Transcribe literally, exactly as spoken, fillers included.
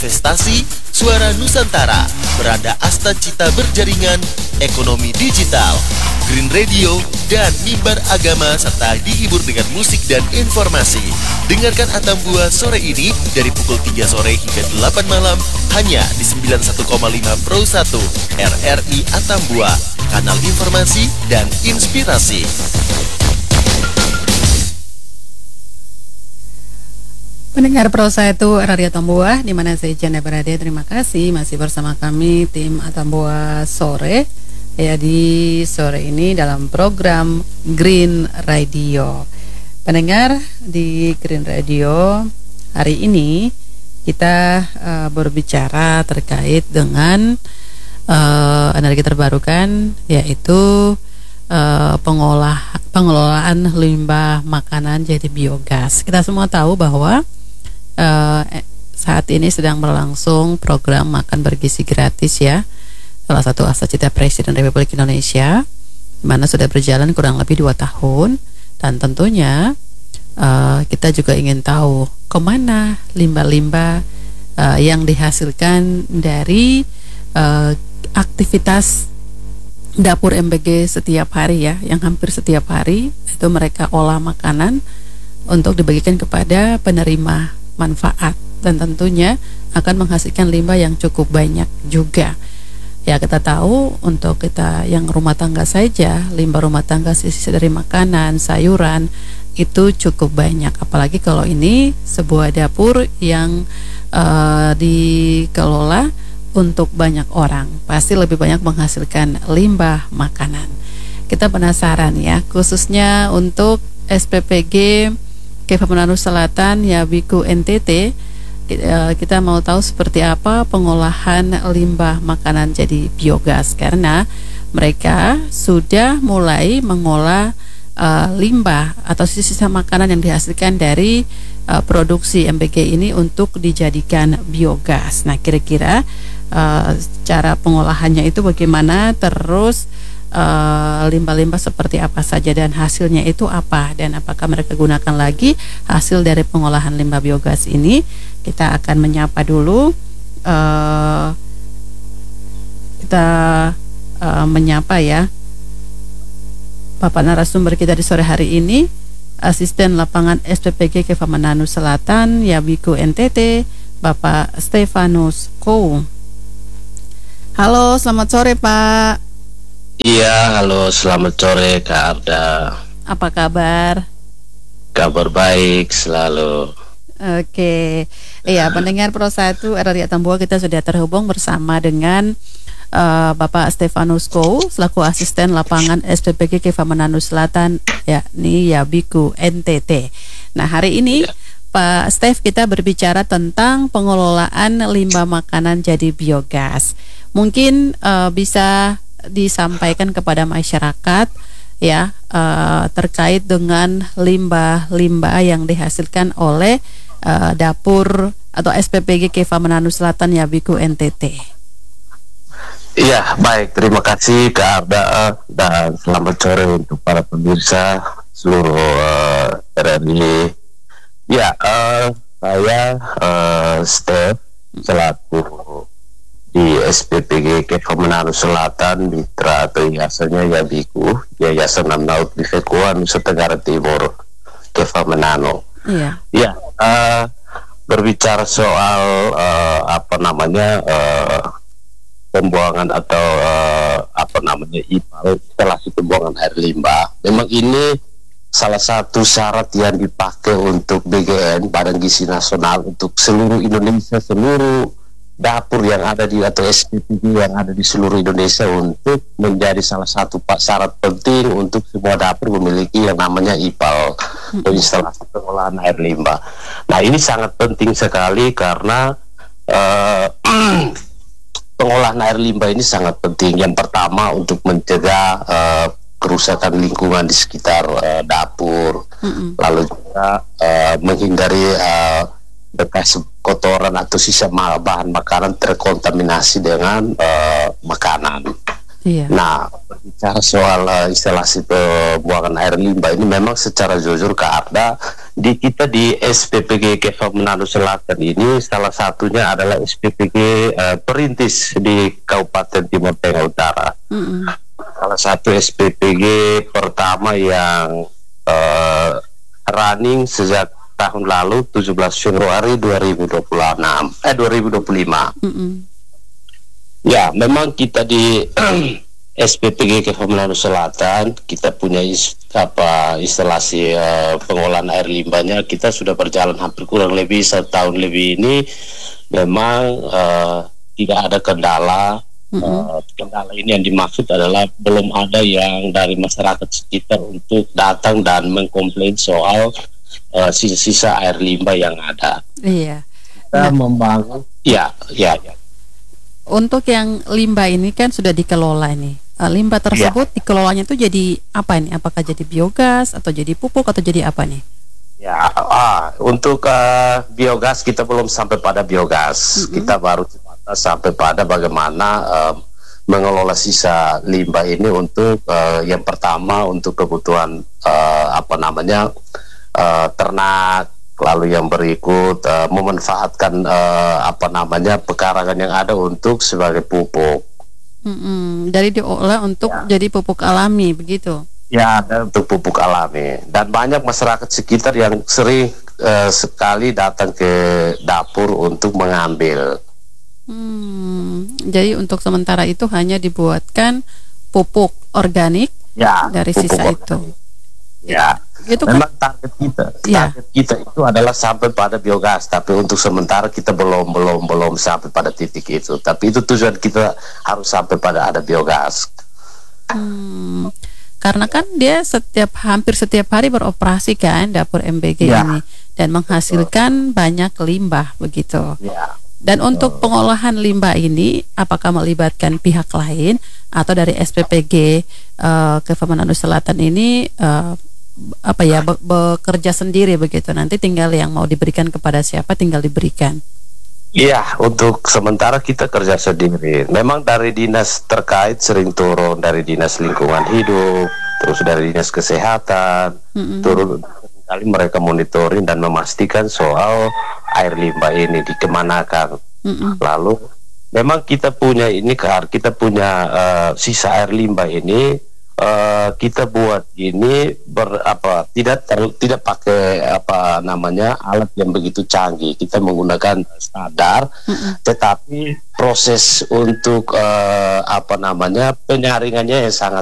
Investasi Suara Nusantara, Beranda Asta Cita Berjaringan, Ekonomi Digital, Green Radio, dan Mimbar Agama, serta dihibur dengan musik dan informasi. Dengarkan Atambua sore ini dari pukul tiga sore hingga delapan malam hanya di sembilan puluh satu koma lima Pro satu R R I Atambua, kanal informasi dan inspirasi. Pendengar Pro satu Radio Atambua di mana saja Anda berada, terima kasih masih bersama kami tim Atambua sore ya di sore ini dalam program Green Radio. Pendengar di Green Radio hari ini kita uh, berbicara terkait dengan uh, energi terbarukan, yaitu uh, pengolah pengelolaan limbah makanan jadi biogas. Kita semua tahu bahwa Uh, saat ini sedang berlangsung program makan bergizi gratis ya, salah satu asa cita Presiden Republik Indonesia, mana sudah berjalan kurang lebih dua tahun, dan tentunya uh, kita juga ingin tahu kemana limbah-limbah uh, yang dihasilkan dari uh, aktivitas dapur M B G setiap hari ya, yang hampir setiap hari itu mereka olah makanan untuk dibagikan kepada penerima manfaat, dan tentunya akan menghasilkan limbah yang cukup banyak juga. Ya, kita tahu untuk kita yang rumah tangga saja, limbah rumah tangga sisa dari makanan, sayuran itu cukup banyak. Apalagi kalau ini sebuah dapur yang uh, dikelola untuk banyak orang, pasti lebih banyak menghasilkan limbah makanan. Kita penasaran ya, khususnya untuk S P P G Keva Manado Selatan Yabiku N T T, kita mau tahu seperti apa pengolahan limbah makanan jadi biogas, karena mereka sudah mulai mengolah uh, limbah atau sisa-sisa makanan yang dihasilkan dari uh, produksi M B G ini untuk dijadikan biogas. Nah, kira-kira uh, cara pengolahannya itu bagaimana, terus Uh, limbah-limbah seperti apa saja dan hasilnya itu apa, dan apakah mereka gunakan lagi hasil dari pengolahan limbah biogas ini. Kita akan menyapa dulu uh, kita uh, menyapa ya Bapak narasumber kita di sore hari ini, Asisten Lapangan S P P G Keva Manado Selatan Yabiku N T T, Bapak Stefanus Kou. Halo, selamat sore Pak. Iya, halo, selamat sore Kak Arda. Apa kabar? Kabar baik selalu. Oke, iya, pendengar Pro satu R R I Atambua, kita sudah terhubung bersama dengan uh, Bapak Stefanus Kou selaku Asisten Lapangan S P P G Keva Manado Selatan, yakni Yabiku N T T. Nah, hari ini ya, Pak Stef, kita berbicara tentang pengelolaan limbah makanan jadi biogas. Mungkin uh, bisa disampaikan kepada masyarakat ya uh, terkait dengan limbah-limbah yang dihasilkan oleh uh, dapur atau S P P G Keva Manado Selatan Yabiku N T T. Iya, baik, terima kasih Kak Arda, dan selamat sore untuk para pemirsa seluruh uh, R R I. Ya, uh, saya uh, Stef selaku di S P P G Keva Manado Selatan, mitra atau yayasannya Yabiku, Yayasan Laut Bifekua Nusa Tenggara Timur, Keva Manado. Iya. Ya, uh, berbicara soal uh, apa namanya uh, pembuangan atau uh, apa namanya I P A L, instalasi pembuangan air limbah. Memang ini salah satu syarat yang dipakai untuk B G N, Badan Gizi Nasional, untuk seluruh Indonesia, seluruh dapur yang ada di atau S P P G yang ada di seluruh Indonesia, untuk menjadi salah satu pak syarat penting untuk semua dapur memiliki yang namanya I P A L atau instalasi pengolahan air limbah. Nah, ini sangat penting sekali karena uh, pengolahan air limbah ini sangat penting. Yang pertama untuk mencegah uh, kerusakan lingkungan di sekitar uh, dapur, mm-hmm. lalu juga uh, menghindari uh, bekas kotoran atau sisa bahan makanan terkontaminasi dengan uh, makanan. Iya. Nah, berbicara soal uh, instalasi pembuangan air limbah ini memang secara jujur karena di kita di S P P G Keva Manado Selatan ini salah satunya adalah S P P G uh, perintis di Kabupaten Timur Tengah Utara. Mm-hmm. Salah satu S P P G pertama yang uh, running sejak tahun lalu tujuh belas Februari dua ribu dua puluh enam eh dua ribu dua puluh lima. Mm-hmm. Ya, memang kita di S P P G Keva Manado Selatan kita punya is, apa instalasi uh, pengolahan air limbahnya kita sudah berjalan hampir kurang lebih satu tahun lebih ini. Memang uh, tidak ada kendala. Mm-hmm. uh, kendala ini yang dimaksud adalah belum ada yang dari masyarakat sekitar untuk datang dan mengkomplain soal uh, sisa-sisa air limbah yang ada. Iya. Kita nah, membangun. Ya, ya, ya. Untuk yang limbah ini kan sudah dikelola nih. Limbah tersebut ya. Dikelolanya itu jadi apa ini? Apakah jadi biogas atau jadi pupuk atau jadi apa nih? Ya, ah, untuk uh, biogas kita belum sampai pada biogas. Mm-hmm. Kita baru sampai pada bagaimana uh, mengelola sisa limbah ini untuk uh, yang pertama untuk kebutuhan uh, apa namanya uh, ternak. Lalu yang berikut uh, memanfaatkan uh, apa namanya pekarangan yang ada untuk sebagai pupuk. Mm-hmm. Dari diolah untuk ya. Jadi pupuk alami begitu. Ya, dan untuk pupuk alami. Dan banyak masyarakat sekitar yang sering uh, sekali datang ke dapur untuk mengambil. Hmm, jadi untuk sementara itu hanya dibuatkan pupuk organik ya, dari pupuk sisa organik. Itu. Ya, itu kan memang target kita. Ya. Target kita itu adalah sampai pada biogas, tapi untuk sementara kita belum belum belum sampai pada titik itu. Tapi itu tujuan kita harus sampai pada ada biogas. Hmm, karena kan dia setiap hampir setiap hari beroperasi kan dapur M B G ya. Ini dan menghasilkan betul. Banyak limbah begitu. Ya. Dan betul. Untuk pengolahan limbah ini apakah melibatkan pihak lain atau dari S P P G uh, Keva Manado Selatan ini uh, apa ya be- bekerja sendiri begitu, nanti tinggal yang mau diberikan kepada siapa tinggal diberikan. Iya, untuk sementara kita kerja sendiri. Memang dari dinas terkait sering turun, dari dinas lingkungan hidup, terus dari dinas kesehatan, mm-hmm. turun kali mereka monitoring dan memastikan soal air limbah ini dikemanakan. Mm-hmm. Lalu memang kita punya ini kan, kita punya uh, sisa air limbah ini. Uh, kita buat ini ber apa tidak ter, tidak pakai apa namanya alat yang begitu canggih. Kita menggunakan standar, mm-hmm. tetapi proses untuk uh, apa namanya penyaringannya yang sangat